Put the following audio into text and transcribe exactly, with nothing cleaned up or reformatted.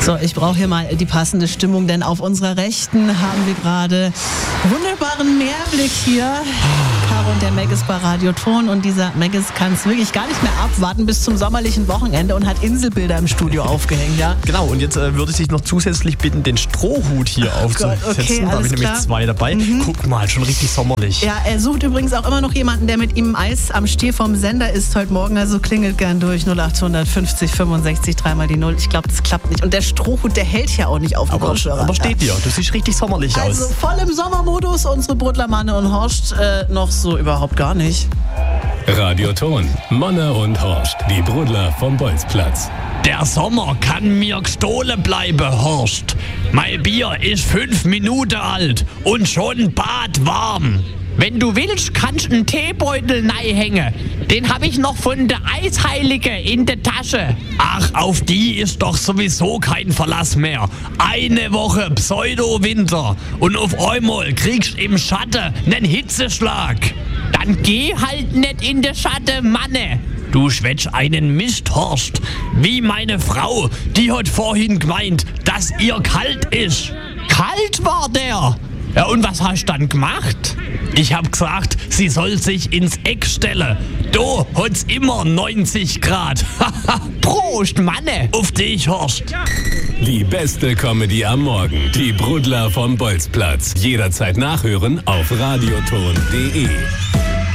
So, ich brauche hier mal die passende Stimmung, denn auf unserer Rechten haben wir gerade wunderbaren Meerblick hier. Caro und der Meggis bei Radio Ton, und dieser Meggis kann es wirklich gar nicht mehr abwarten bis zum sommerlichen Wochenende und hat Inselbilder im Studio aufgehängt, ja? Genau, und jetzt äh, würde ich dich noch zusätzlich bitten, den Strohhut hier Oh aufzusetzen. Gott, okay, da habe ich nämlich klar. zwei dabei. Mhm. Guck mal, schon richtig sommerlich. Ja, er sucht übrigens auch immer noch jemanden, der mit ihm Eis am Stiel vom Sender ist heute Morgen. Also klingelt gern durch null acht fünfzig fünfundsechzig dreimal die Null. Ich glaube, das klappt nicht. Und der Strohhut, der hält ja auch nicht auf dem Aber, Kopfhörer. aber steht dir, du siehst richtig sommerlich Also aus. voll im Sommermodus, unsere Brudler Manne und Horst äh, noch so überhaupt gar nicht. Radio Ton, Manne und Horst, die Brudler vom Bolzplatz. Der Sommer kann mir gestohlen bleiben, Horst. Mein Bier ist fünf Minuten alt und schon badwarm. Wenn du willst, kannst du einen Teebeutel hängen. Den hab ich noch von der Eisheilige in der Tasche. Ach, auf die ist doch sowieso kein Verlass mehr. Eine Woche Pseudo-Winter und auf einmal kriegst du im Schatten nen Hitzeschlag. Dann geh halt nicht in der Schatten, Manne. Du schwätsch einen Mist, Horst. Wie meine Frau, die hat vorhin gemeint, dass ihr kalt ist. Kalt war der. Ja, und was hast du dann gemacht? Ich hab gesagt, sie soll sich ins Eck stellen. Da hat's immer neunzig Grad. Prost, Manne. Auf dich, Horst. Die beste Comedy am Morgen. Die Brudler vom Bolzplatz. Jederzeit nachhören auf radioton punkt de.